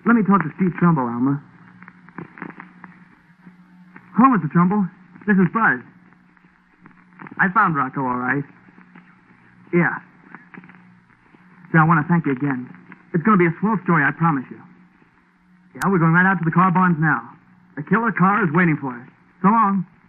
Let me talk to Steve Trumbull, Alma. Hello, Mr. Trumbull. This is Buzz. I found Rocco all right. Yeah. So I want to thank you again. It's going to be a swell story, I promise you. Yeah, we're going right out to the car barns now. The killer car is waiting for us. So long.